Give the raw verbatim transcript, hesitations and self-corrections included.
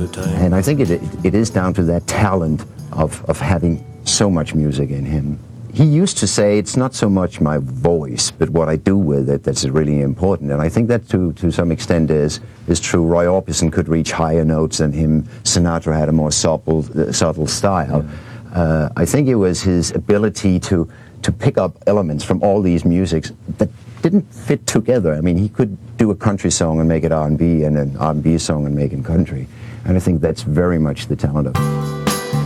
And I think it, it, it is down to that talent of, of having so much music in him. He used to say, it's not so much my voice, but what I do with it that's really important. And I think that to, to some extent is, is true. Roy Orbison could reach higher notes than him. Sinatra had a more subtle, uh, subtle style. Yeah. Uh, I think it was his ability to, to pick up elements from all these musics that didn't fit together. I mean, he could do a country song and make it R and B, and an R and B song and make it country. And I think that's very much the talent of him.